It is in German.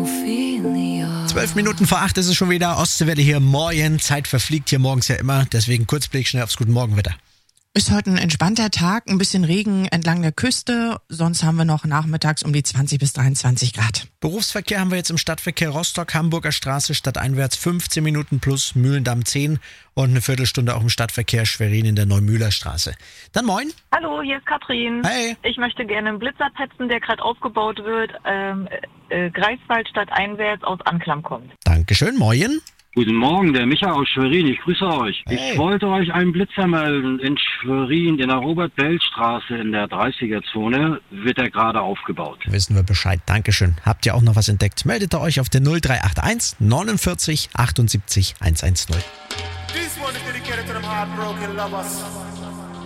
12 Minuten vor 8 ist es schon wieder. Ostseewelle hier. Morgen. Zeit verfliegt hier morgens ja immer. Deswegen Kurzblick schnell aufs Guten Morgenwetter. Ist heute ein entspannter Tag, ein bisschen Regen entlang der Küste, sonst haben wir noch nachmittags um die 20 bis 23 Grad. Berufsverkehr haben wir jetzt im Stadtverkehr Rostock, Hamburger Straße stadteinwärts 15 Minuten plus, Mühlendamm 10 und eine Viertelstunde auch im Stadtverkehr Schwerin in der Neumühler Straße. Dann moin. Hallo, hier ist Katrin. Hey. Ich möchte gerne einen Blitzer petzen, der gerade aufgebaut wird. Greifswald stadteinwärts aus Anklam kommt. Dankeschön, moin. Guten Morgen, der Micha aus Schwerin, ich grüße euch. Hey. Ich wollte euch einen Blitzer melden. In Schwerin, in der Robert-Bell-Straße in der 30er-Zone wird er gerade aufgebaut. Wissen wir Bescheid, Dankeschön. Habt ihr auch noch was entdeckt? Meldet ihr euch auf der 0381 49 78 110. This one is dedicated to them heartbroken lovers.